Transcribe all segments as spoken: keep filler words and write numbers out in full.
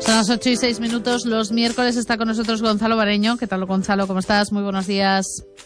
Son las ocho y seis minutos. Los miércoles está con nosotros Gonzalo Bareño. ¿Qué tal, Gonzalo? ¿Cómo estás? Muy buenos días.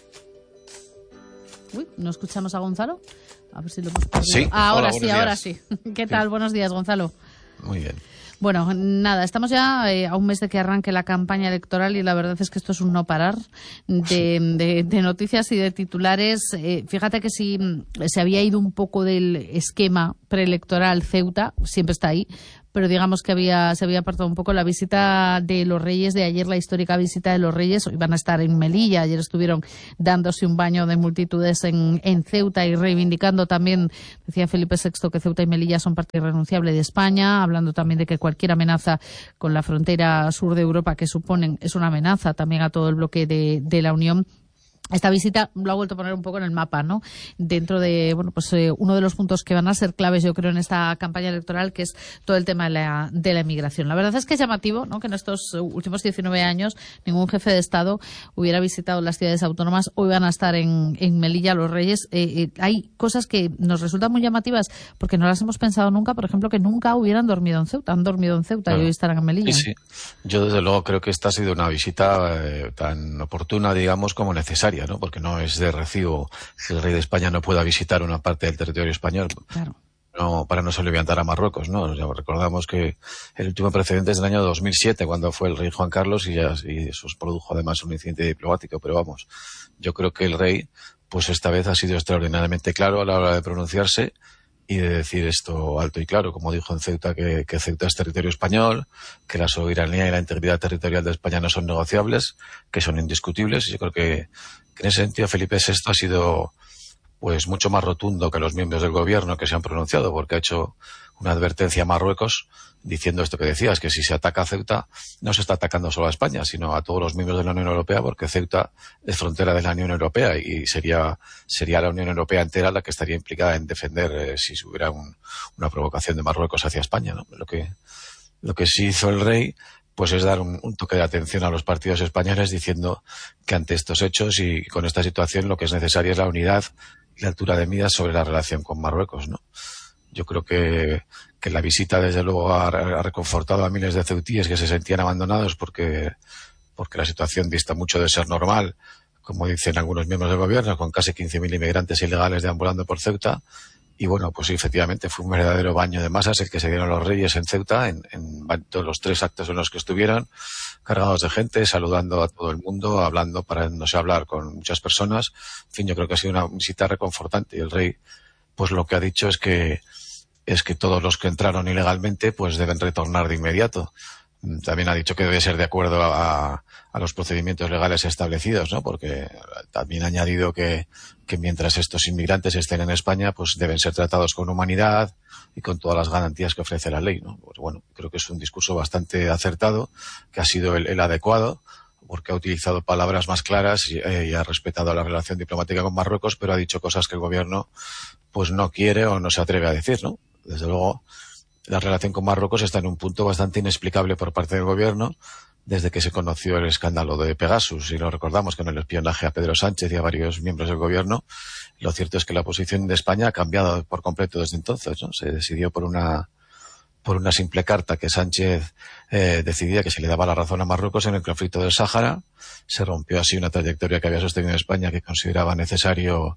Uy, ¿no escuchamos a Gonzalo? A ver si lo hemos perdido. Sí. Ah, ahora Hola, sí, días. ahora sí. ¿Qué tal? Sí. Buenos días, Gonzalo. Muy bien. Bueno, nada, estamos ya eh, a un mes de que arranque la campaña electoral y la verdad es que esto es un no parar de, de, de noticias y de titulares. Eh, fíjate que si se había ido un poco del esquema preelectoral Ceuta, siempre está ahí, pero digamos que había se había apartado un poco la visita de los Reyes de ayer, la histórica visita de los Reyes. Hoy van a estar en Melilla. Ayer estuvieron dándose un baño de multitudes en, en Ceuta y reivindicando también, decía Felipe sexto, que Ceuta y Melilla son parte irrenunciable de España, hablando también de que cualquier amenaza con la frontera sur de Europa que suponen es una amenaza también a todo el bloque de, de la Unión. Esta visita lo ha vuelto a poner un poco en el mapa, ¿no? Dentro de, bueno, pues eh, uno de los puntos que van a ser claves, yo creo, en esta campaña electoral, que es todo el tema de la, de la inmigración. La verdad es que es llamativo, ¿no?, que en estos últimos diecinueve años ningún jefe de Estado hubiera visitado las ciudades autónomas. Hoy van a estar en, en Melilla los Reyes. Eh, eh, hay cosas que nos resultan muy llamativas porque no las hemos pensado nunca. Por ejemplo, que nunca hubieran dormido en Ceuta. Han dormido en Ceuta claro. Y hoy estarán en Melilla. Sí, sí. Yo, desde luego, creo que esta ha sido una visita eh, tan oportuna, digamos, como necesaria, ¿no? Porque no es de recibo que el rey de España no pueda visitar una parte del territorio español. Claro. No, para no solo levantar a Marruecos, ¿no? O sea, recordamos que el último precedente es del año dos mil siete, cuando fue el rey Juan Carlos, y, ya, y eso produjo además un incidente diplomático. Pero vamos, yo creo que el rey, pues esta vez ha sido extraordinariamente claro a la hora de pronunciarse y de decir esto alto y claro, como dijo en Ceuta, que, que Ceuta es territorio español, que la soberanía y la integridad territorial de España no son negociables, que son indiscutibles. Y yo creo que, que en ese sentido Felipe sexto ha sido pues mucho más rotundo que los miembros del gobierno que se han pronunciado, porque ha hecho una advertencia a Marruecos diciendo esto que decías, que si se ataca a Ceuta no se está atacando solo a España, sino a todos los miembros de la Unión Europea, porque Ceuta es frontera de la Unión Europea y sería sería la Unión Europea entera la que estaría implicada en defender eh, si hubiera un, una provocación de Marruecos hacia España, ¿no? Lo que, lo que sí hizo el rey pues es dar un, un toque de atención a los partidos españoles, diciendo que ante estos hechos y con esta situación lo que es necesaria es la unidad y la altura de miras sobre la relación con Marruecos, ¿no? Yo creo que, que la visita, desde luego, ha, ha reconfortado a miles de ceutíes que se sentían abandonados porque, porque la situación dista mucho de ser normal, como dicen algunos miembros del gobierno, con casi quince mil inmigrantes ilegales deambulando por Ceuta. Y bueno, pues sí, efectivamente fue un verdadero baño de masas el que se dieron los Reyes en Ceuta, en, en todos los tres actos en los que estuvieron, cargados de gente, saludando a todo el mundo, hablando, parándose a hablar con muchas personas. En fin, yo creo que ha sido una visita reconfortante y el rey, pues lo que ha dicho es que es que todos los que entraron ilegalmente pues deben retornar de inmediato. También ha dicho que debe ser de acuerdo a, a los procedimientos legales establecidos, ¿no? Porque también ha añadido que, que mientras estos inmigrantes estén en España, pues deben ser tratados con humanidad y con todas las garantías que ofrece la ley, ¿no? Pues bueno, creo que es un discurso bastante acertado, que ha sido el, el adecuado, porque ha utilizado palabras más claras y, eh, y ha respetado la relación diplomática con Marruecos, pero ha dicho cosas que el gobierno pues no quiere o no se atreve a decir, ¿no? Desde luego, la relación con Marruecos está en un punto bastante inexplicable por parte del gobierno desde que se conoció el escándalo de Pegasus, y lo recordamos con el espionaje a Pedro Sánchez y a varios miembros del gobierno. Lo cierto es que la posición de España ha cambiado por completo desde entonces, ¿no? Se decidió por una por una simple carta que Sánchez eh, decidía que se le daba la razón a Marruecos en el conflicto del Sáhara. Se rompió así una trayectoria que había sostenido España, que consideraba necesario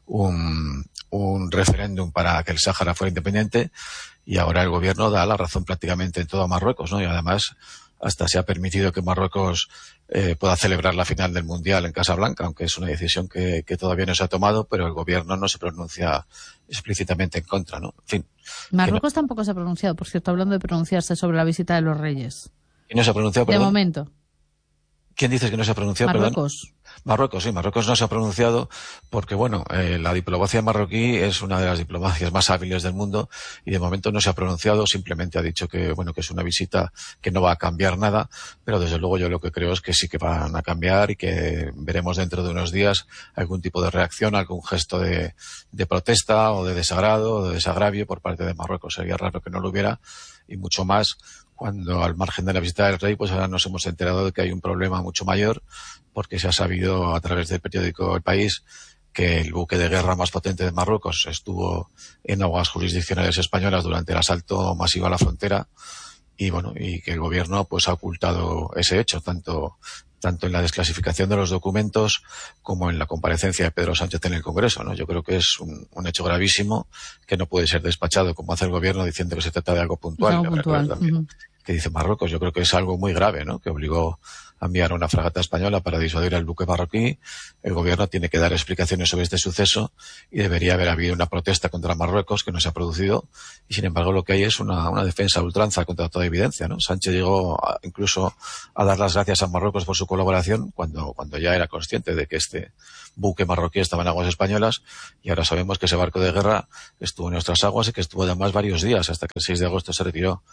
un, un referéndum para que el Sáhara fuera independiente, y ahora el gobierno da la razón prácticamente en todo a Marruecos, ¿no? Y además hasta se ha permitido que Marruecos eh, pueda celebrar la final del Mundial en Casablanca, aunque es una decisión que, que todavía no se ha tomado, pero el gobierno no se pronuncia explícitamente en contra, ¿no? En fin. Marruecos no... tampoco se ha pronunciado, por cierto, hablando de pronunciarse sobre la visita de los Reyes. ¿Y no se ha pronunciado, perdón? De momento. ¿Quién dice que no se ha pronunciado? Marruecos. Perdón? Marruecos, sí, Marruecos no se ha pronunciado porque, bueno, eh, la diplomacia marroquí es una de las diplomacias más hábiles del mundo y de momento no se ha pronunciado, simplemente ha dicho que, bueno, que es una visita que no va a cambiar nada, pero desde luego yo lo que creo es que sí que van a cambiar y que veremos dentro de unos días algún tipo de reacción, algún gesto de, de protesta o de desagrado o de desagravio por parte de Marruecos. Sería raro que no lo hubiera, y mucho más cuando, al margen de la visita del rey, pues ahora nos hemos enterado de que hay un problema mucho mayor, porque se ha sabido a través del periódico El País que el buque de guerra más potente de Marruecos estuvo en aguas jurisdiccionales españolas durante el asalto masivo a la frontera, y bueno, y que el gobierno pues ha ocultado ese hecho, tanto tanto en la desclasificación de los documentos como en la comparecencia de Pedro Sánchez en el Congreso, ¿no? Yo creo que es un, un hecho gravísimo que no puede ser despachado como hace el gobierno diciendo que se trata de algo puntual. Algo puntual. También, uh-huh. Que dice Marruecos, yo creo que es algo muy grave, ¿no? Que obligó a enviar una fragata española para disuadir al buque marroquí. El gobierno tiene que dar explicaciones sobre este suceso y debería haber habido una protesta contra Marruecos que no se ha producido, y sin embargo lo que hay es una, una defensa a ultranza contra toda evidencia, ¿no? Sánchez llegó a, incluso a dar las gracias a Marruecos por su colaboración cuando, cuando ya era consciente de que este buque marroquí estaba en aguas españolas, y ahora sabemos que ese barco de guerra estuvo en nuestras aguas y que estuvo además varios días hasta que el seis de agosto se retiró.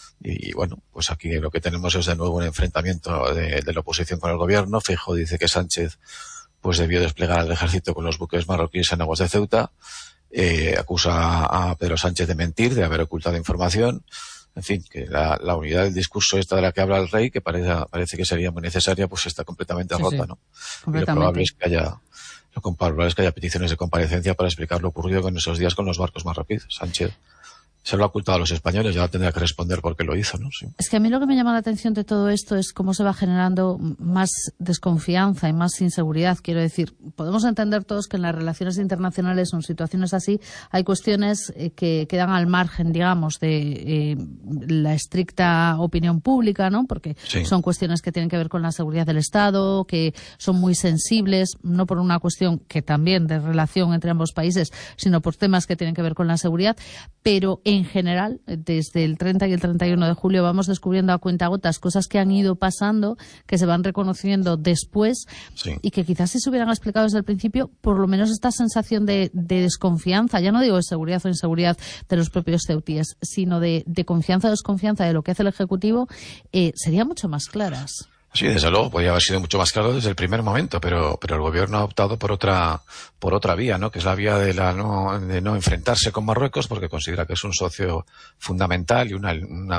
Y bueno, pues aquí lo que tenemos es de nuevo un enfrentamiento de, de la oposición con el gobierno. Feijóo dice que Sánchez pues debió desplegar al ejército con los buques marroquíes en aguas de Ceuta. Eh, acusa a Pedro Sánchez de mentir, de haber ocultado información. En fin, que la, la unidad del discurso esta de la que habla el rey, que parece, parece que sería muy necesaria, pues está completamente sí, rota, sí. ¿no? Completamente. Y lo probable es que haya, lo probable es que haya peticiones de comparecencia para explicar lo ocurrido en esos días con los barcos marroquíes. Sánchez se lo ha ocultado a los españoles, ya tendrá que responder por qué lo hizo, ¿no? Sí. Es que a mí lo que me llama la atención de todo esto es cómo se va generando más desconfianza y más inseguridad. Quiero decir, podemos entender todos que en las relaciones internacionales o en situaciones así hay cuestiones eh, que quedan al margen, digamos, de eh, la estricta opinión pública, ¿no? Porque sí. son cuestiones que tienen que ver con la seguridad del Estado, que son muy sensibles, no por una cuestión que también de relación entre ambos países, sino por temas que tienen que ver con la seguridad, pero en En general, desde el treinta y el treinta y uno de julio vamos descubriendo a cuentagotas cosas que han ido pasando, que se van reconociendo después sí. y que quizás si se hubieran explicado desde el principio, por lo menos esta sensación de, de desconfianza, ya no digo de seguridad o inseguridad de los propios ceutíes, sino de, de confianza o desconfianza de lo que hace el Ejecutivo, eh, serían mucho más claras. Sí, desde luego, podría haber sido mucho más claro desde el primer momento, pero, pero el gobierno ha optado por otra, por otra vía, ¿no? Que es la vía de la no, de no enfrentarse con Marruecos, porque considera que es un socio fundamental y un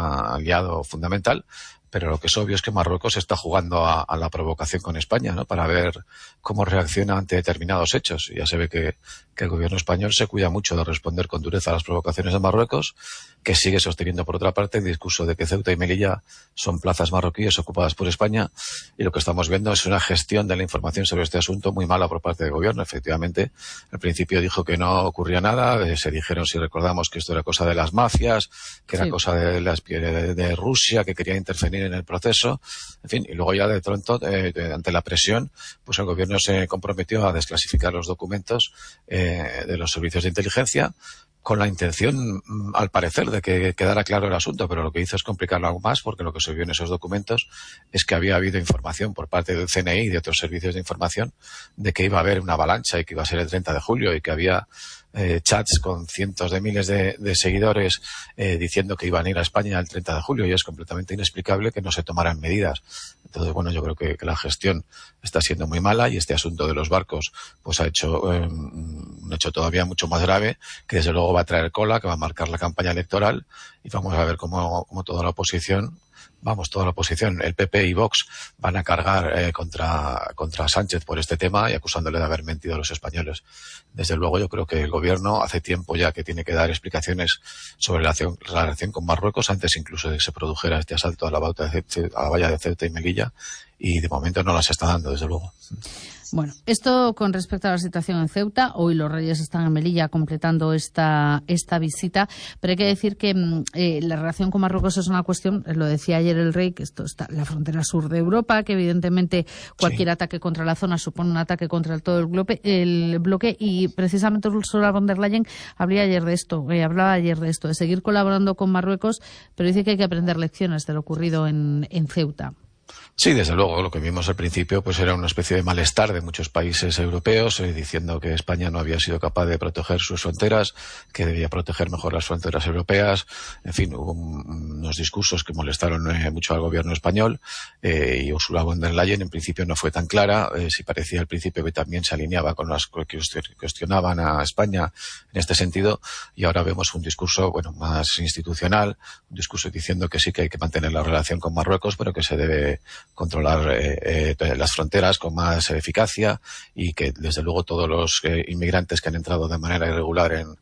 aliado fundamental. Pero lo que es obvio es que Marruecos está jugando a, a la provocación con España, ¿no? Para ver cómo reacciona ante determinados hechos. Y ya se ve que, que el gobierno español se cuida mucho de responder con dureza a las provocaciones de Marruecos, que sigue sosteniendo, por otra parte, el discurso de que Ceuta y Melilla son plazas marroquíes ocupadas por España. Y lo que estamos viendo es una gestión de la información sobre este asunto muy mala por parte del gobierno. Efectivamente, al principio dijo que no ocurría nada. Eh, se dijeron, si recordamos, que esto era cosa de las mafias, que sí. era cosa de, las, de, de Rusia, que quería intervenir en el proceso, en fin, y luego ya de pronto, eh, de, ante la presión, pues el gobierno se comprometió a desclasificar los documentos eh, de los servicios de inteligencia, con la intención, al parecer, de que quedara claro el asunto, pero lo que hizo es complicarlo aún más, porque lo que se vio en esos documentos es que había habido información por parte del C N I y de otros servicios de información de que iba a haber una avalancha y que iba a ser el treinta de julio y que había Eh, chats con cientos de miles de, de seguidores eh, diciendo que iban a ir a España el treinta de julio, y es completamente inexplicable que no se tomaran medidas. Entonces, bueno, yo creo que, que la gestión está siendo muy mala, y este asunto de los barcos pues ha hecho eh, un hecho todavía mucho más grave, que desde luego va a traer cola, que va a marcar la campaña electoral, y vamos a ver cómo, cómo toda la oposición Vamos, toda la oposición, el P P y Vox, van a cargar eh, contra, contra Sánchez por este tema y acusándole de haber mentido a los españoles. Desde luego, yo creo que el gobierno hace tiempo ya que tiene que dar explicaciones sobre la relación, la relación con Marruecos, antes incluso de que se produjera este asalto a la, bauta de Ceuta, a la valla de Ceuta y Melilla, y de momento no las está dando, desde luego. Bueno, esto con respecto a la situación en Ceuta. Hoy los Reyes están en Melilla completando esta esta visita, pero hay que decir que eh, la relación con Marruecos es una cuestión, lo decía ayer el Rey, que esto está en la frontera sur de Europa, que evidentemente cualquier sí. ataque contra la zona supone un ataque contra todo el bloque, el bloque y precisamente Ursula von der Leyen hablaba ayer de esto, eh, hablaba ayer de esto, de seguir colaborando con Marruecos, pero dice que hay que aprender lecciones de lo ocurrido en, en Ceuta. Sí, desde luego, lo que vimos al principio pues era una especie de malestar de muchos países europeos eh, diciendo que España no había sido capaz de proteger sus fronteras, que debía proteger mejor las fronteras europeas. En fin, hubo un, unos discursos que molestaron eh, mucho al gobierno español eh, y Ursula von der Leyen en principio no fue tan clara, eh, si parecía al principio que también se alineaba con las que cuestionaban a España en este sentido, y ahora vemos un discurso bueno más institucional, un discurso diciendo que sí que hay que mantener la relación con Marruecos, pero que se debe controlar eh, eh, las fronteras con más eficacia, y que desde luego todos los eh, inmigrantes que han entrado de manera irregular en,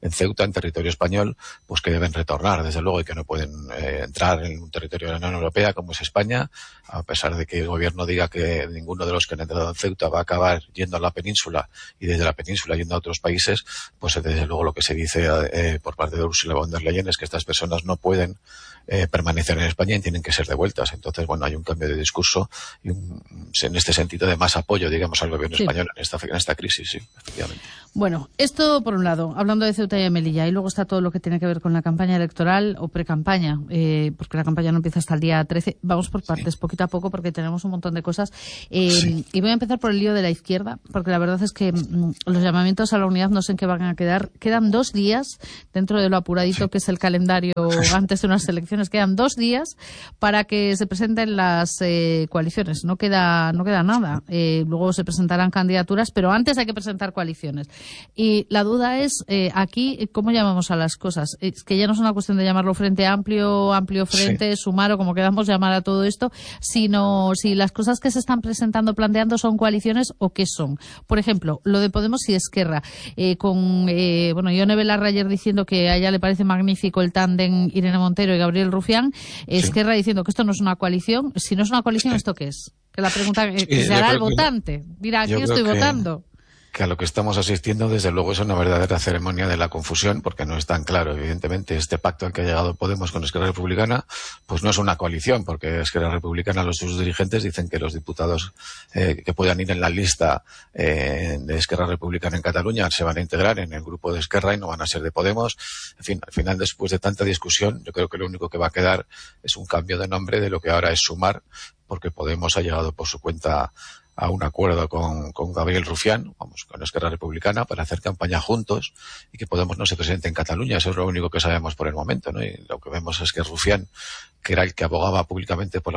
en Ceuta, en territorio español, pues que deben retornar, desde luego, y que no pueden eh, entrar en un territorio de la Unión Europea como es España, a pesar de que el gobierno diga que ninguno de los que han entrado en Ceuta va a acabar yendo a la península y desde la península yendo a otros países, pues desde luego lo que se dice eh, por parte de Ursula von der Leyen es que estas personas no pueden eh, permanecer en España y tienen que ser devueltas. Entonces, bueno, hay un cambio de discurso y un, en este sentido de más apoyo, digamos, al gobierno sí. español en esta, en esta crisis, sí, efectivamente. Bueno, esto por un lado, hablando de Ceuta y Melilla, y luego está todo lo que tiene que ver con la campaña electoral o pre-campaña, eh, porque la campaña no empieza hasta el día trece. Vamos por partes, sí. poquito a poco, porque tenemos un montón de cosas. Eh, sí. Y voy a empezar por el lío de la izquierda, porque la verdad es que mm, los llamamientos a la unidad no sé en qué van a quedar. Quedan dos días, dentro de lo apuradito sí. que es el calendario antes de unas elecciones, quedan dos días para que se presenten las eh, coaliciones. No queda, no queda nada. Eh, luego se presentarán candidaturas, pero antes hay que presentar coaliciones. Y la duda es, eh, aquí, ¿cómo llamamos a las cosas? Es que ya no es una cuestión de llamarlo frente amplio, amplio frente, sí. sumar o como queramos llamar a todo esto, sino si las cosas que se están presentando, planteando, son coaliciones o qué son. Por ejemplo, lo de Podemos y Esquerra, eh, con, eh, bueno, Ione Belarra ayer diciendo que a ella le parece magnífico el tándem Irene Montero y Gabriel Rufián, eh, sí. Esquerra diciendo que esto no es una coalición. Si no es una coalición, sí. ¿esto qué es? Que la pregunta que sí, se hará el votante. Mira, aquí estoy que... votando. que a lo que estamos asistiendo, desde luego, es una verdadera ceremonia de la confusión, porque no es tan claro. Evidentemente, este pacto al que ha llegado Podemos con Esquerra Republicana, pues no es una coalición, porque Esquerra Republicana, los sus dirigentes dicen que los diputados eh, que puedan ir en la lista eh, de Esquerra Republicana en Cataluña se van a integrar en el grupo de Esquerra y no van a ser de Podemos. En fin, al final, después de tanta discusión, yo creo que lo único que va a quedar es un cambio de nombre de lo que ahora es Sumar, porque Podemos ha llegado por su cuenta a un acuerdo con, con Gabriel Rufián, vamos, con Esquerra Republicana, para hacer campaña juntos y que Podemos no se presente en Cataluña. Eso es lo único que sabemos por el momento, ¿no? Y lo que vemos es que Rufián, que era el que abogaba públicamente por la